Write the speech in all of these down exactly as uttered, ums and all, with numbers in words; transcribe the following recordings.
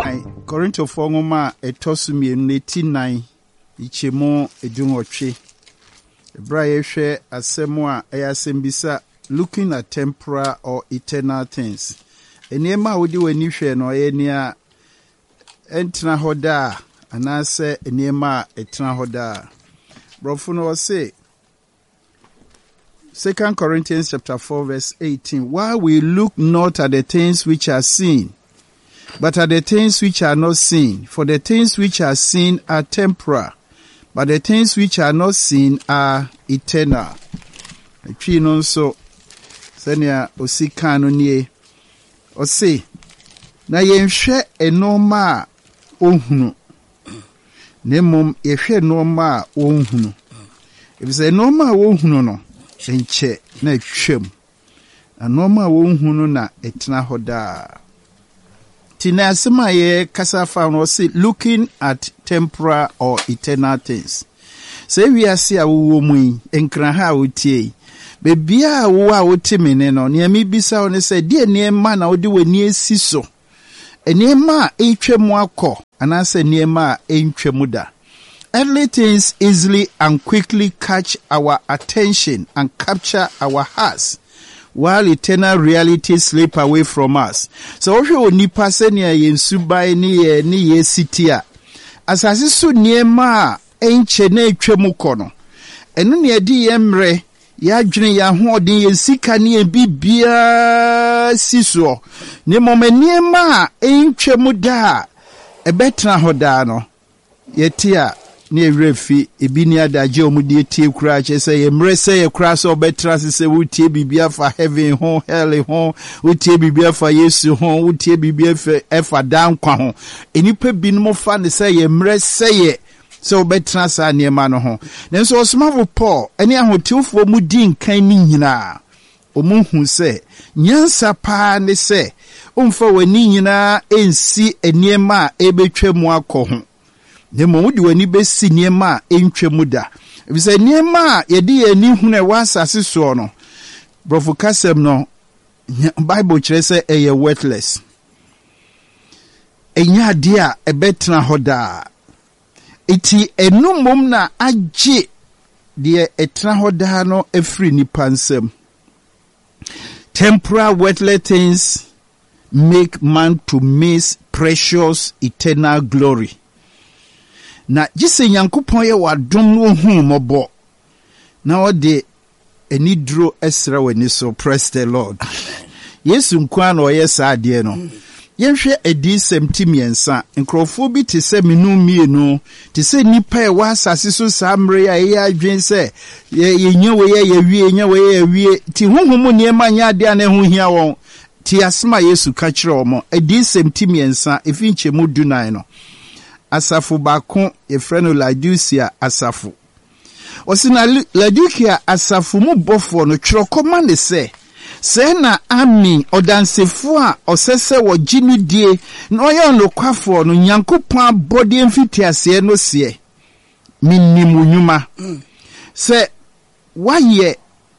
kan Korinto ngoma etosumie neti nine ichemo edunwotwe Ebra yehwe asemo a eyasembisa looking at temporal or eternal things. Eniema wodi wani hwe no enia entra hoda anase eniema etra hoda. Brofo no say Second Corinthians chapter four verse eighteen, while we look not at the things which are seen, but at the things which are not seen. For the things which are seen are temporal, but the things which are not seen are eternal. Etwi no so senia osika no nie o se na yenhwe enoma ohunu nemom yehwe enoma ohunu ebise enoma ohunu no enche na twem enoma ohunu na etna hoda tina sema ye kasafa no se looking at temporal or eternal things. Say we are see a wo mu enkran ha otie bebia wo a wotemene no ne mi bisa one se de niema na wode wani asiso eniema etwemu akọ anase niema entwemu da. Earthly things easily and quickly catch our attention and capture our hearts, while eternal realities slip away from us. So if you nipa se ne yensubai ni ye ni ye sitia asase so niema enche na etwemu kọ no eno ne edi yemre ya dwene ya hoodin ye sika ne bibia siso ne momaniema entwemu da ebetra hoda no yetia ne refi ebini adaje omudi tie kura che se ye mre se ye kura so betra se wutie bibia fa heaven ho hell ho wutie bibia fa yesu ho wutie bibia fa efa dan kwa ho enipa binum fa ne se ye mre se ye so betra sa niema no ho nenso osmavo Paul ene ahotiwfo mu din kan ni nyina omuhu se nyansa pa ne se umfa wani nyina ensi eniema ebetwemu akọ ho nemo wudi wani besi niema entwemu da ebise niema yedi ani hunu e wasase so no brofo kasem no Bible kire se eye worthless enya dia ebetra hoda iti enumom na agye de etra hoda no efri ni pansem. Temporal worldly things make man to miss precious eternal glory. Na jise Nyankopon ye wadom no hu mobo na ode enidro esra wani so. Praise the Lord. Yesu nkwa na oye sa ade no yenhwe edi semtimiensa nkrofo bi te se menu mienu te se nipa e wa asase so samre ya ye adwen se ye nyewe ye ye wie nyewe ye wie ti huhumu niema nya ade na hu hia won ti asma Yesu ka kire omo edi semtimiensa efinche mu dunan no asafu bakon efreno Laodicea asafu osina Laodicea asafu mu bofo no twirokoma ne se se na ami odansefo a osese wo ginu die na oyo nokwafo no Nyankopon abode mfitiase no se minnimu nyuma se waye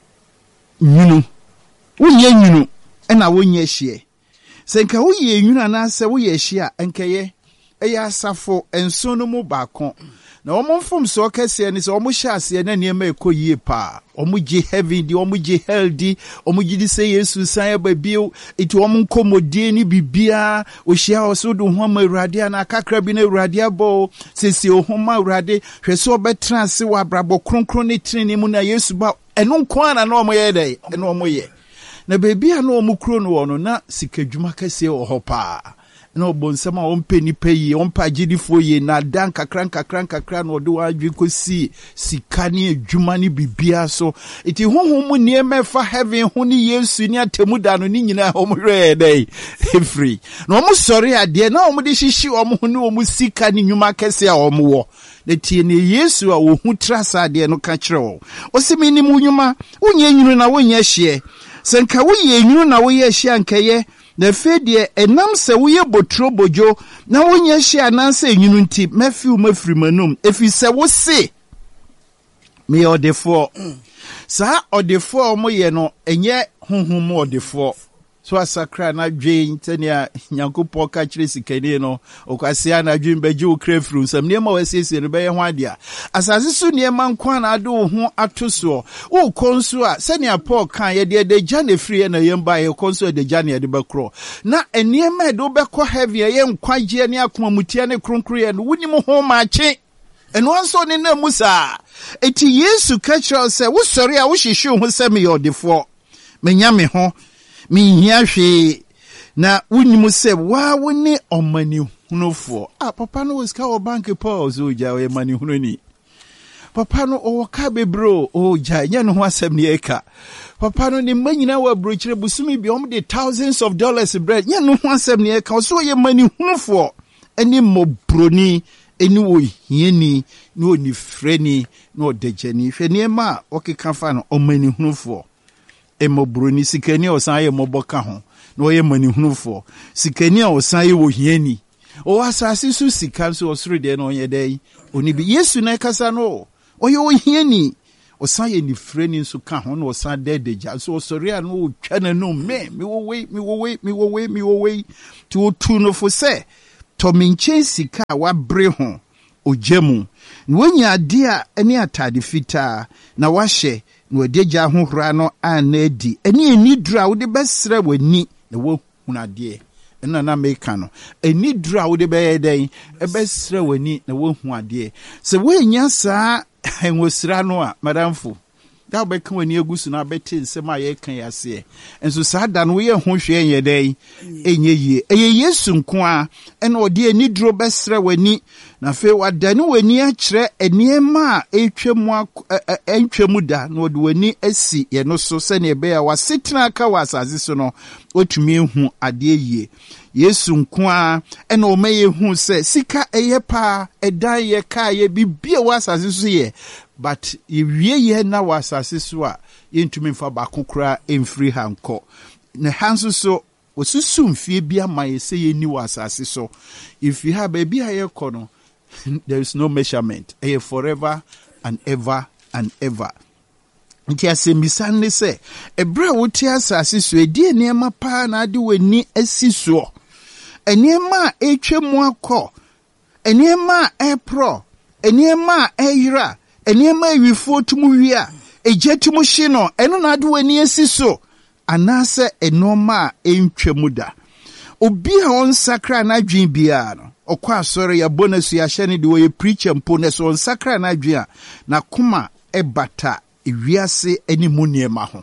nyunu wonye nyunu na wonye hie se nka woye nyunu na se woye hie enkaye eya asafo enso no mu bakon na omomfom so kase ni so omuhyase na niema ekoyie pa omugi heaven di omugi hell di omugi di se Yesu san babio iti omunkomodie ni bibia ohia osudu ho ma urade na kakra bi na urade abo sesi ohoma urade hweso obetra se wa brabo kronkron ne trini mu na Yesu ba eno nko na na omoye dai eno omoye na bibia na omukro no no na sikadwuma kase oho pa no bonsama ompe ni peyi ompa gidifo ye na dan kakran kakran kakran no do adwi kosi sikani adwuma ni bibia so iti honhom ni emefa heaven ho ni Yesu ni atemu da no ni nyina omhwe dai free no omo sori ade na omo de hihyi omo ho ni omo sika ni nyuma kese a omo wo na tie ni Yesu a wo hu trasa ade no ka kire wo osimi ni mu nyuma unye nyunu na wonye hye senka wo ye nyunu na wo ye hye ankaye na fedie enam se woye botro bojo na wonye hye ananse enyunu nti mafiu mafiri manum efi se wo se me odefo sa odefo mo ye no enye honhom odefo so asakra na dwen tenia Nyankopon ka kire sikani no okwasia na dwen baji wo krefru nsam niema wasiesie no beye ho ade a asase so niema nkwa na ade wo ho atoso wo konso a senia Paul kan ye de de jane free na yemba ye konso de jane de bekro na eniema de wo bekọ heavy ye nkwaje ne akoma mutia ne kronkro ye no wunim ho maache eno anso ne na musa eti Yesu ka kire se wo sori a wo hihwe ho se me yodefo menya me ho mi hia hwe na wunimu se wa woni omani hunofo ah papa no was ka o bank Paul so ja we mani hunoni papa no o ka bebro o ja nya no ho asem ne eka papa no ni manyina wa brochire busumi bi om de thousands of dollars bread nya no ho asem ne eka so ye mani hunofo eni mobroni eni wo hieni ni oni freni no dejani hwe ne ma o keka fa no omani hunofo emobroni sikani osan ye moboka ho na oye manihunufo sikani osan ye wohiani o asase su sika so osoro de na onye dai oni bi Yesu na kasa no oye wohiani osan ye ni freni nso ka ho na osan dedeja so osori a no twa na no me me wo we me wo we me wo we me wo we to tu no fo se to minche sika wa bre ho ojemu na wonya ade a ene atade fita na wahye no deja ho hura no anadi eni eni dura wo de besre wani na wo hunade ena na meka no eni dura wo de be den e besre wani na wo huade se wo nya saa enwosira no a madamfo da be kan wani egusu na beti nsema ye kan yase enso saa da no ye ho hwe ye den enye yie eye Yesu nko a ena ode eni duro besre wani na fe wadane wani a kire eniema a etwemu entwemu da na ode wani asi ye no so se ne be ya wasetena aka wasaze so no otumi hu ade yie Yesu nko a ena o maye hu se sika eye pa edan ye ka ye bibia wasaze so ye but ewie ye na wasase so a yentumi mfa ba kokora emfiri hanko na hanso so osusu mfie bia maye se ye ni wasase so if you have baby aye kono there is no measurement aye forever and ever and ever nti asembisa ne se ebra woti asase so edi niema pa na ade wani asiso eniema etwemu akọ eniema epro eniema eyira eniema ewifo tumu wi a ejetumu hye no eno na ade wani asiso anase enoma entwemu da obi a on sakra na dwen bia no okwa asore ya bonus ya hye ne de wo preacher mpo ne so on sakra na dwen a na kuma ebata ewiase animu niema ho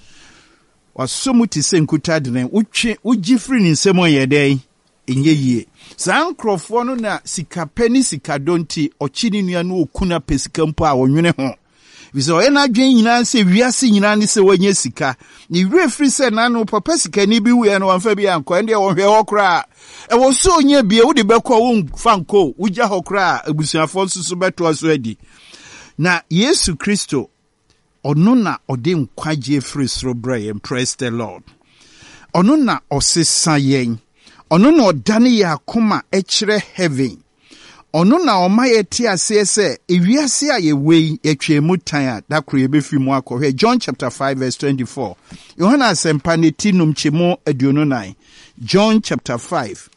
wasomu ti senkuta de utwe ugifri ni nsemo yedai enye yie san krofo no na sika pani sika donti ochini nua no okuna pesika mpo a wonwene ho biso e na dwen nyina se wiase nyina ne se wanye sika ni refri se na no papa sika ni bi wu no wamfa bi anko ende wo hwe hokra e wo so onye bie wo de bekọ wo fanko ugya hokra abusuafo susu beto so adi na Yesu Kristo ono na ode nkwaje free sro bra praise the Lord ono na osesa yen ono na odane ya akoma ekire heaven ono na omaye ti ase se ewiase a ye wei etwemu tan a dakro ye befi mu akọhwe John chapter five verse twenty-four Yohana asempa ne tinum chemo aduonu nine John chapter five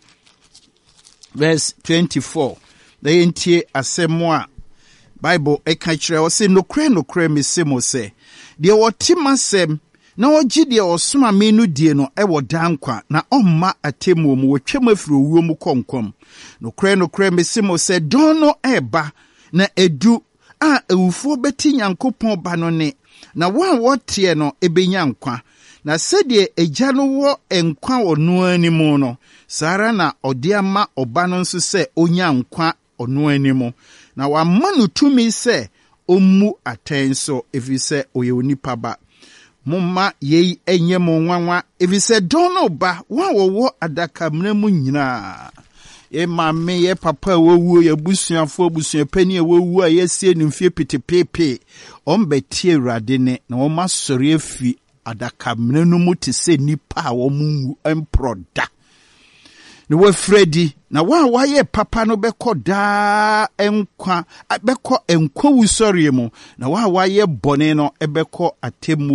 verse twenty-four da yentie asemo a Bible eka kire o se nokre nokre mesemo se de wotimasem na ogi de osoma menu die no e wodankwa na omma atemu mu wotwem afiri owuo mu konkom nokre nokre mesemo se dono eba na edu a ewufo beti Nyankopon ba no ne na wa wotie no ebenya nkwa na sede egya no wo enkwa ono animu no sara na ode ama oba no nso se onya nkwa ono animu na wa manu tumi se omu atenso efise oye onipa ba mumma yei enye mo nwanwa efise dono ba wa wo adaka mnamu nyina ye mame ye papa wowu ye busuafo busuapani wowu a yesie nimfie pitepepe ombetie urade ne na wo masori afi adaka mnanu mu te se nipa a wo mu emproda ne wa Fredi na wa wa ye papa no beko da enkwa beko enkwa wusori mu na wa wa ye bone no ebeko atemu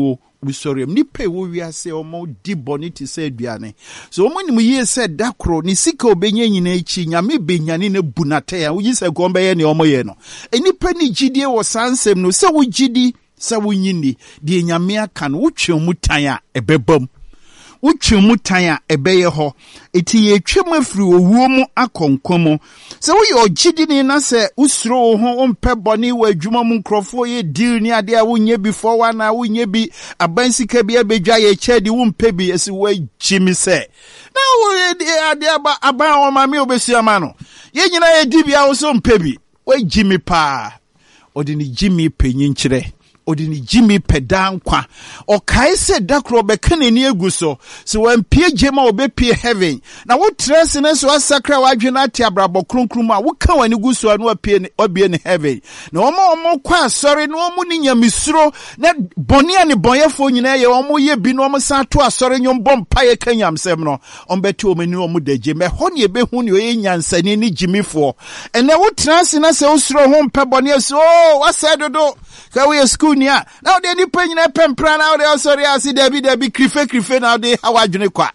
usorium nipa wo wiase omo di boni ti se aduane so omo nim ye se dakro ni sika obenya nyina echi nyame benyane na bunate ya uyi se gombe ye ne omo ye no enipa ni gidie wo sansem no se wo gidi se wo nyini de nyame aka no wotwe mu tan a ebebam wotwe mu tan a ebeye ho eti ye twem afiri owuo mu akonkomo se wo ye ogidi ni na se usuro ho ompe boni wa adwuma mu nkrofo ye deal ni ade a wonye before one na wonye bi abansika bi abedwa ye chedi wo mpe bi esi wa jimi se na wo ade aba aba o ma me obesi ama no ye nyina ye di bia wo so mpe bi wa jimi pa odi ni jimi penyin kire odi ni jimi pedan kwa o kai se dakro be kanani aguso so wan pie jema obepie heaven na wo tress ne so asakra wadwena ati abrabo kronkrum a wo ka wani guso anu apie obie ne heaven na omo omo kwa asori na omo ni nyamisuro na boni ani bonyefo nyina ye omo ye bi no omo san to asori nyom bom paye kanyamsem no ombeti omani omo daje me ho ne ebehu ne oye nyansani ni jimifo ene wo tress ne se osuro ho mpe boni so oh wasedodo ka we school nia now they ni penny na pempra now they sorry asi debi debi krife krife now they awadwene kwa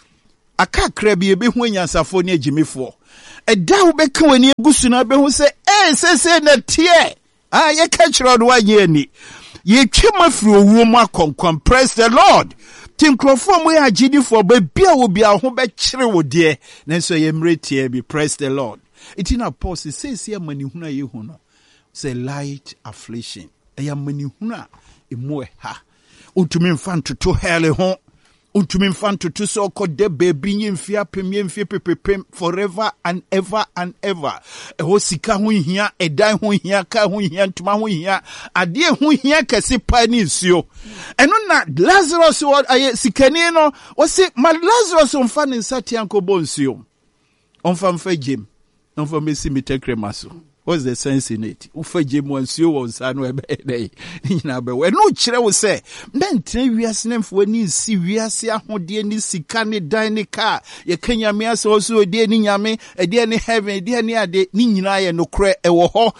akakra bi ebe hu anyansafo ne agimefo eda wo beka wani agusu na be hu se eh se se na tie ah ye ka kiro do wanye ni ye twema firi owuo mu akonkon praise the Lord tinkrofo mu ya agidifo ba bia wo bia ho be kire wo de na so ye mretie bi praise the Lord itina pause se se amani hu na ye hu no say light affliction eya mani huna emu ha utumi mfanto to hele ho utumi mfanto to so ko de baby nyimfia pem nyimfia pepepem forever and ever and ever e ho sika ho hia edan ho hia ka ho hia ntuma ho hia ade ho hia kase pa ni nsuo eno na Lazarus wo aye sikani no wo se ma Lazarus mfa ne nsatia nkobo nsuo onfa mfa gem onfa mesi mitekremaso. What's the sense in it? Ufaje mu ansuo wo nsano ebe dey. Nyina be we no kire wo se mentre wiase nemfo ni si wiase ahode ni sika ni dan ni car ye kanyame aso so de ni nyame ede ni heaven de ni ade ni nyina ye no kre ewo ho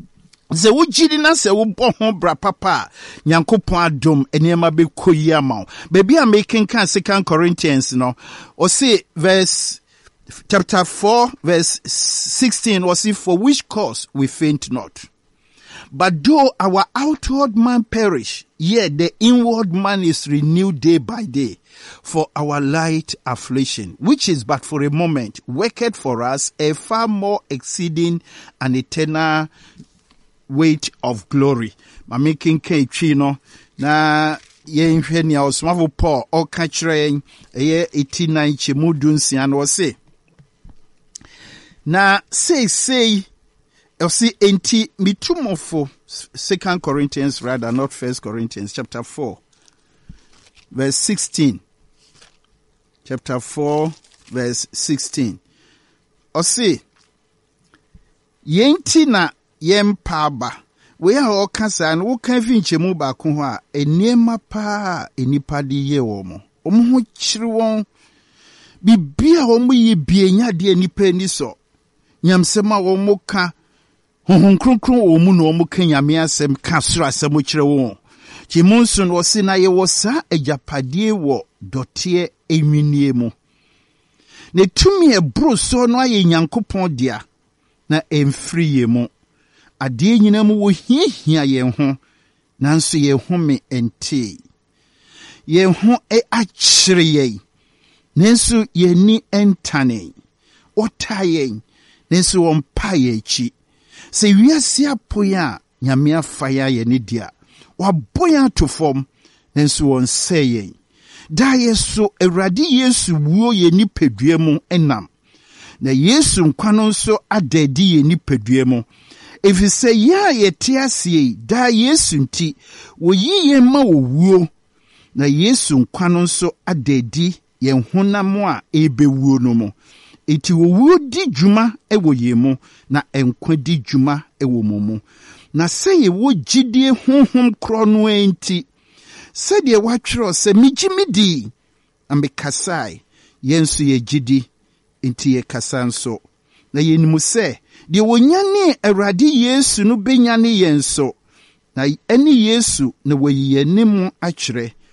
ze wo gidi na se wo bo ho bra papa nyankopon adom enema be koyi ama be bia making kan Second Corinthians no o say verse chapter four, verse sixteen was it for which cause we faint not. But though our outward man perish, yet the inward man is renewed day by day. For our light affliction, which is but for a moment, worketh for us a far more exceeding and eternal weight of glory. Ma making K chino na yen hwe nia osmafo Paul o ka kire eye eighty-nine chemudun sian wo se na say say you see enti mitumofo Second Corinthians rather not First Corinthians chapter four verse sixteen chapter four verse sixteen o say yenti na yempaba we a o kasa na wo kan fi nchemu ba ko ho a eniema pa enipa de ye wo mo omo ho kire won bibia wo mo ye bienya de enipa ni so nyamsema wo mo ka honhon kronkron wo mu no mo ka nyame asem ka soro asem kire wo ki munsun wo se na ye wo sa agyapadie wo dote enwinie mu ne tumi ebro so no aye nyankopon dia na emfiri ye mu ade nyina mu wo hiahia ye ho nanso ye home ente ye ho e akire ye nanso ye ni entane otaye nanso won paye chi se wiase apoya nyame afaya ye ne dia waboya to form nanso won seye da yeso Awurade Yesu wuo ye ni pedua mu enam na Yesu nkwano nso adadi ye ni pedua mu efise ya ye tiasie da Yesu nti wo yiye ma wo wuo na Yesu nkwano nso adadi ye honam a ebewuo no mu eti wo wuo di djuma ewo ye mu na enkwa di djuma ewo mu na se ye wo gidie honhom kro no enti se de watwero se migimidi ambekasai yensu ye gidi enti ye kasanso na yenimu se de wonyane Awurade Yesu no benyane yenso na eni Yesu na wayiyenim akire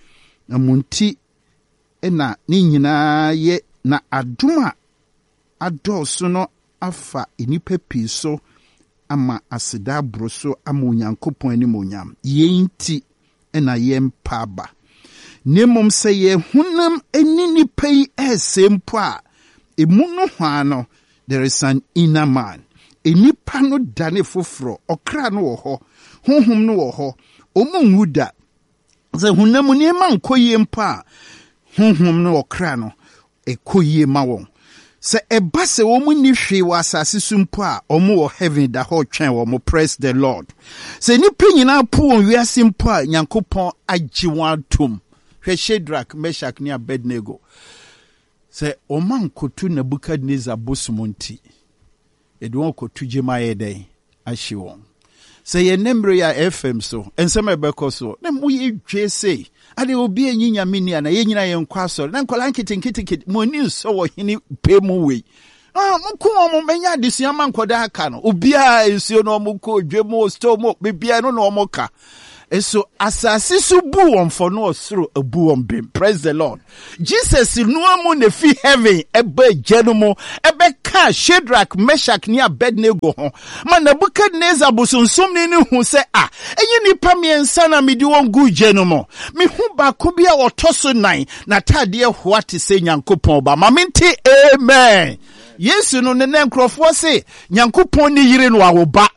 na munti ena ni nyinaa ye na adoma adɔɔso no afa enipa pii so ama aseda broso ama Onyankopɔn anim onyam yenti ena yempa aba nemom sɛ ye hunam eni nipa yi ɛsempo a emu no hwa no there is an inner man enipa no dane foforo ɔkra no wɔ hɔ honhom no wɔ hɔ ɔmo nwuda sɛ hunam ni ma nkoyie mpa honhom no ɔkra no ekoyie ma wɔn sɛ ɛba sɛ wɔn ni hwe wɔ asase so mpo a wɔn wɔ heaven da hɔ twɛn wɔn praise the Lord sɛ nipa nyinaa po wɔn wiase mpo a Nyankopɔn agye wɔn atom hwɛ Shadrach, Meshach ne Abednego sɛ wɔn ankoto Nebukadnezar bosom nti ɛde wɔn koto gyema yɛ dɛn ahye wɔn sɛ yɛ nemre ya F M so ensɛm ɛbɛkɔ so na mo yɛ dwe sei ade obi enyi nyame ni ana ye nyina ye nkwa asɔre na nkola nkete nkete nkete mo ni nso wɔ hene pe mu wei ah mo ko mo menya adesua ma nkoda aka no obi a ensuo no mo ko dwe mo sto mo bibia no no mo ka eso asase so bu won for no osoro abu won bem praise the Lord Jesus no amu na fi heaven eba genu mo ebe ka Shadrach, Meshach ne Abednego ho ma Nebukadnezar bosonsom ne ne hu se ah enyi nipa miensa na medi won gu genu mo me hu ba ko bia otoso nan na tade ho ate se Nyankopɔn ba ma mente amen Yesu no ne nkrofo se Nyankopɔn ne yire no awoba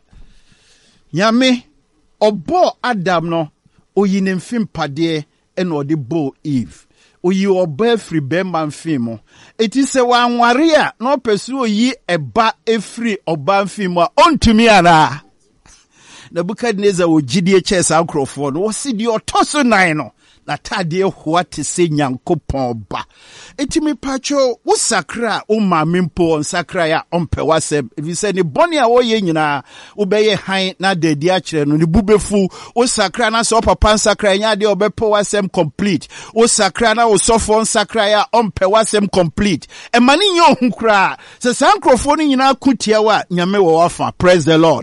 nyame Obo Adam no oyi ne mfim pade ena ode bo Eve oyi oba free bemba mfim eti se wanware a na opesu oyi eba efri oba mfim a ontumi ara Nebukadnezar ogidie chese akrofo no wosi di otoso nan no na tade ho ate se Nyankopɔn ba eti me pacho wo sakra o mamempo sakra ya ompe wasem if you say ni boni a wo ye nyina wo beye han na dadi a kire no ni bubefu wo sakra na so papa sakra nya de obepo wasem complete wo sakra na wo sofo sakra ya ompe wasem complete e mani nyo hunkra se sankrofo ni nyina kutia wa nyame wo wafa praise the Lord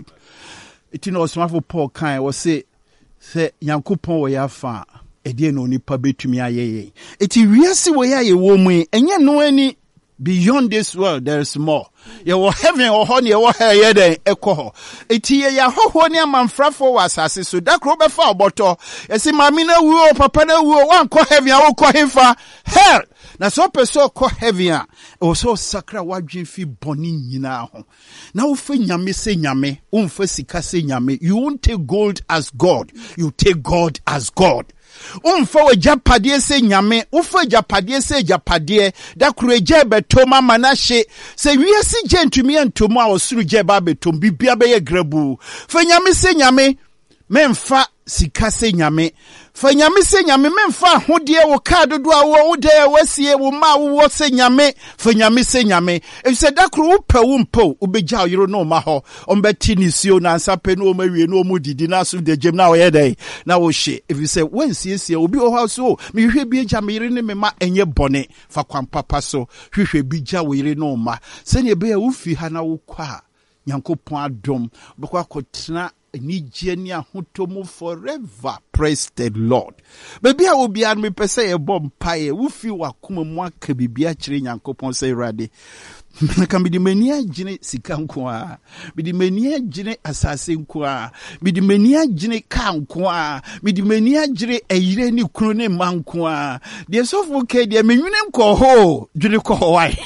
eti no osmafo Paul kan wo say se Nyankopɔn wo ya fa edie no nipa betumi ayeye eti wiase wo ya ye wo mu enye no ani beyond this world there is more ye wo heaven wo ho ne ye wo ha ye den ekoho eti ye ya hoho ne amanfrafo wa asase so da kro be fa oboto esi mami na wuo papa na wuo wan ko heaven a wo ko hefa hell na so person ko heaven a o so sakra wadwen fi boni nyina ho na wo fa nyame se nyame wo fa sika se nyame you won't take gold as God you take God as God umfa we japade se nyame ufa japade se japade da kureje betom ama na hye se wiase gentumi antomu a osuru je ba betom bibia be ye grabu fa nyame se nyame memfa sika se nyame fa nyame se nyame memfa hodie wo ka dodo a wo de wasie wo ma wo se nyame fa nyame se nyame e se da kru wo pa wo mpo obegya yiro no ma ho ombeti ni sio na nsape no mawie no mu didi na so de gem na wo ye dai na wo hye if you say when siesie obi o ha so me hwehwe bi gya me yire ne me ma enye bone fa kwan papa so hwehwe bi gya wo yire no ma se ne be ya wo fi ha na wo kwa Nyankopɔn adom bekwa kotena ni jeni ahutomu forever praise the Lord baby a obi an me pese e bom pae wo fi wakoma mu aka bibia kire Nyankopɔn se irade naka midi mani agine sika nko a midi mani agine asase nko a midi mani agine ka nko a midi mani agire eyire ni kunu ne manko a de sofo ke de menwune nko ho dwene ko ho wai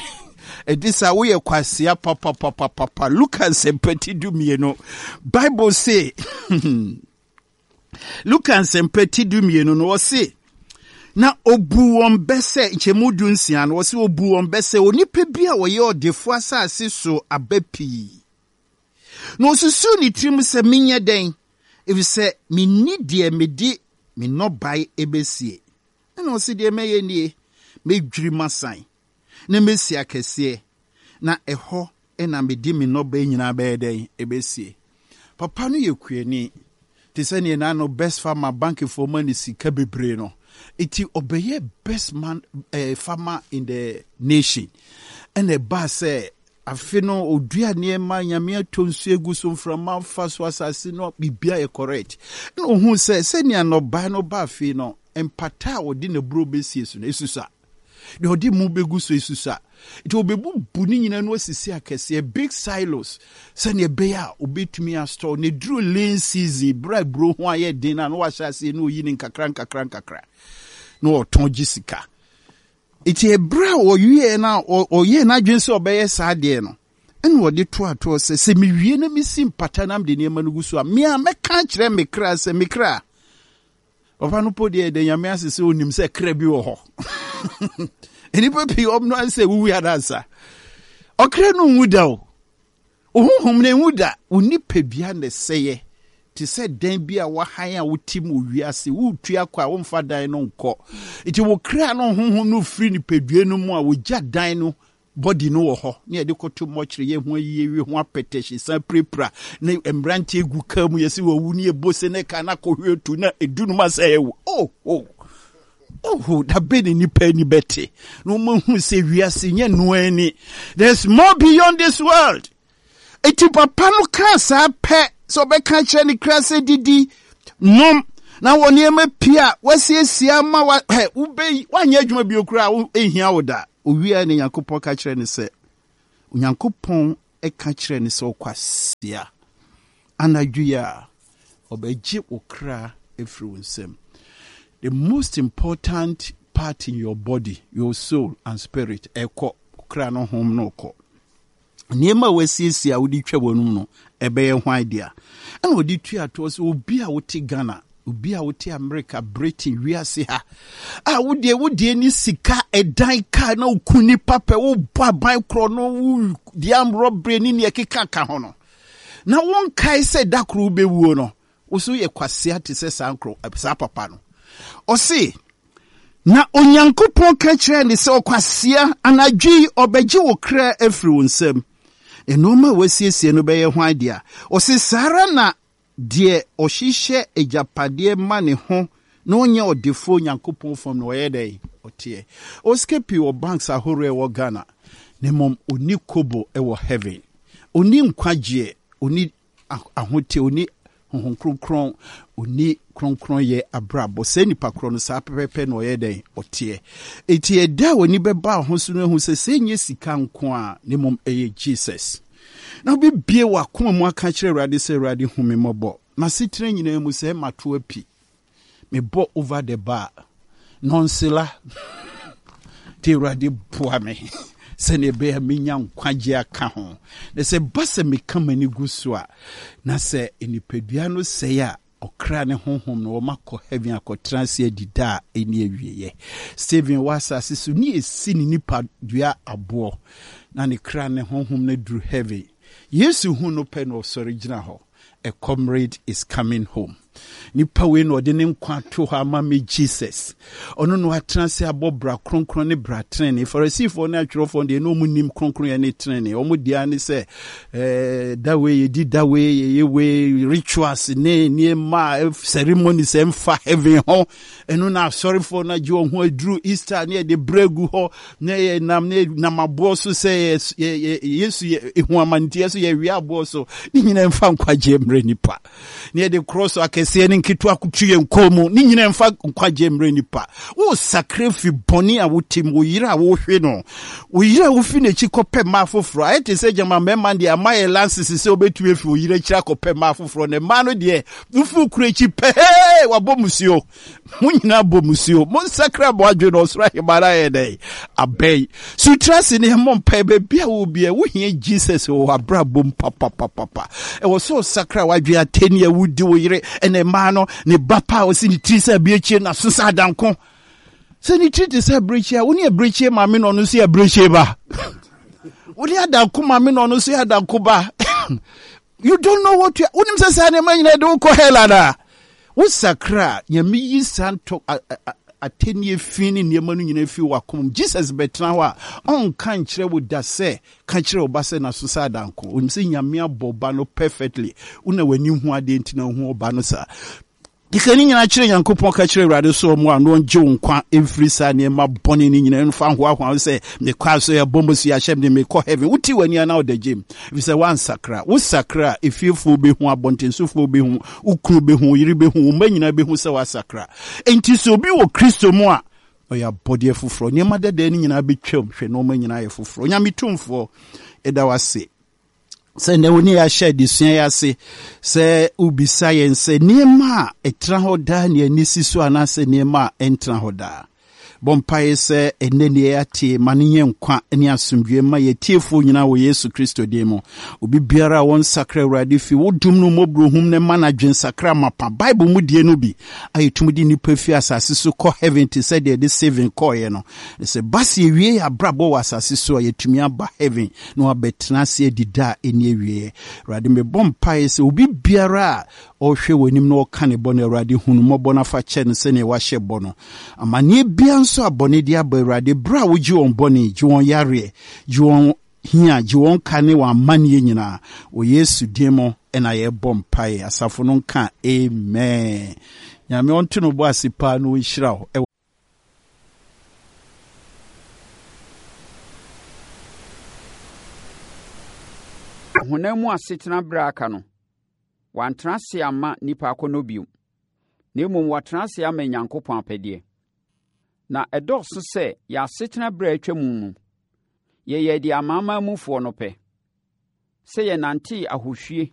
edisa we kwasia papa papa papa Lucas sempeti dumieno Bible say Lucas sempeti dumieno no say na obu won bese nchemudu nsia no say obu won bese onipa bia wo ye odefo asase so abapi no susu ni trim se menye den if say me need de me di me no buy ebesie na o se de meye nie me dwiri masan na mesi akese na eho ena medi me no ba nyina ba eden ebesie papa no yekuani te se ne na no best farmer bank for money sika bebre no iti obeye best man uh, farmer in the nation and a ba say afi no odua ne ma nyame atonsu egu so from fa so asase no bibia e correct no hu se se ne no ba no ba afi no empata o di ne bro besie so na esusa de o di mu begu so esusa it will be buni nyina no asisi akese big silos se ne be a obetumi a store ne dru lane season bra bro ho aye din na no wa hyase no yi ni nkakra nkakra nkakra no oton gisika iti ebra o yie na o ye na dwense obeye sa de no ene wo de to ato se se mi wie na mi sim patanam de ne manugu so a me a meka kire me kra se me kra opa no podi de nyame asese onim se kra bi wo ho eni papi om no anse wu ya dansa okra no wuda o ohum ne wuda oni pabia ne seye ti se dan bi a wa han a wotim owiase wo tua kwa wo mfa dan no nko iti wo kra no honhom no firi ni padua no mu a wo gya dan no body no wo ho ne de koto mochire ye ho yiye ho apetehye san prepra ne embrante egu kam yesi wo wu ne ebose ne kana kohwetu na edunu ma say oh oh oh da be ni nipa ni bete no mo hu se wiase nye no ani there's more beyond this world eti papa no ka sa pe so be ka kire ni krase didi nom na woni ema pia wasiesia ma wa ube wanye adwuma bi okura ehia woda owia ne Yakopon ka kire ne se Yakopon e ka kire ne se okwasia anadwia obeji okra efri wonsem. The most important part in your body, your soul and spirit, eko okra no hom no ko niema wasiesia wodi twa wonum no ebeye ho idea ana wodi tua to so obi a wote Ghana obi a wote America Britain wiase ha ah wodi wodi ni sika edan ka na okuni pape wo baban kro no di am robbery ni ne keka ka ho no na won kai se dakro bewuo no wo so ye kwase ate se sankro sa papa no o se na Onyankopon ka kire ne se okwasea anadwi obeji wo kra afiri wonsam enoma wasiesie no beye ho idea o se sara na de ohihye ejapade ma ne ho na onye odefo Onyankopon fam no ye dey otie o skepi o banks ahore e wo Ghana ne mom oni kobo e wo heaven oni nkwaje oni ahote oni honhon kronkron oni kronkron ye abrabo se nipa kro no sa pepepe no ye den otie eti eda oni beba ho so no hu se senye sika nko a ne mom eye Jesus na bi bie wa koma mu aka kire Awurade se Awurade hu me mobo na sitre nyina mu se mato api me bo over the bar nonsela te Awurade boa me se ne be ha menya nkwaje aka ho ne se base me kama ni gusua na se enipadua no se ya okra ne honhom no makọ heaven akọtranse dida eni awieye Stephen wasa sisu ni esi ni nipa dua abo na ne kra ne honhom na duru heaven Yesu hu no pe no sori gina ho a comrade is coming home nipa we no de ne nkwa to ha ma me Jesus ono no atranse abobra kronkron ne bra trene farisifo na atwerofo de no munim kronkron ya ne trene omo dia ne se eh da we di da we ye we rituals ne ne ma ceremony se mfa heaven ho eno na sorry for na ji ho adru Easter ne de bregu ho ne nam ne namabo so se Yesu ehu amantie so ye wi abo so ni nyina mfa nkwaje mre nipa ne de cross akese ne nkitu akutuye nkomu ni nyina mfa nkwaje mre nipa wo sacrifice boni a wotim wo yira wo hwe no wo yira wo fi na chi kope ma foforo ayete se jama mema de amaye lances se obetu efi wo yira kira kope ma foforo ne ma no de ufu kure chi pe wa bomusio mo nyina bomusio mo sakra bo adwe no sra himara ye dai abei sutrasi ne mo mpa be bia wo bia wo hie Jesus wo abra bom papa papa e wo so sakra wadwe ateni a wudi wo yire ene ma no ne bapa o si ni trisa biechie na susa danko se ni triti se brechie wo ni brechie ma me no no se brechie ba wo ni adanko ma me no no se adanko ba you don't know what you unim se sa ne ma nyina de ko helada wo sakra nyame yi santo ateni fini ne ma no nyina fi wakom Jesus betra ho a on kan kire wo da se kan kire wo ba se na susa danko unim se nyame aboba no perfectly una wani hu ade ntina hu oba no sa Dikani nyina kyerɛ Nyankopɔn ka kyerɛ Awurade so mo a no ngye wo nkwa emfiri sa ne ma bɔne ni nyina no fa ho ahwa sɛ me kwa so ya bombo so ya hyɛm de me kɔ heaven wuti wani ana o da gym if say one sakra wo sakra efiefo be hu abɔntensofo be hu ukru be hu yiri be hu ma nyina be hu sɛ wa sakra enti so bi wo Kristo mu a oya body fufuro ne ma dada ni nyina be twam hwɛ no ma nyina yɛ fufuro nyame tumfo eda wase sɛ ne woni ya share disua ya se sɛ ubisa yen sɛ niema etra ho da ne anisi so anase niema entra ho da bompae sɛ enene ya tie manenye nkwa ne asomdwe ma yetiefo nyina wo Yesu Kristo demo obi biara won sakra Awurade fi wodum no mobrohum ne manadwen sakra mapa Bible mu die no bi ayetumdi nipa fi asase so kɔ heaven te sɛ de de seven kɔ ye no sɛ basi ewie ya brabo wa asase so ayetumi aba heaven no abetena se dida eni ewie Awurade me bompae sɛ obi biara o hwe wonim no ka ne bɔ na Awurade hunu mɔbɔ na fa kyɛ ne sɛ ne wa hyɛ bɔ no amane bia so abone dia ba Awurade bra wo gi on bone gi won yare gi won hia gi won kane wa mane nyina o Yesu demo ena ye bompae asafo no nka amen nyame on to no bo asipa no nhira ho honamu asetena bra aka no wantra se ama nipa akono biom na mmom watra se ama Nyankopɔn apɛde na ɛdɔso sɛ ya asetena bra atwa mu mu ye ye di amama mufoɔ no pɛ sɛ ye nante ahohwie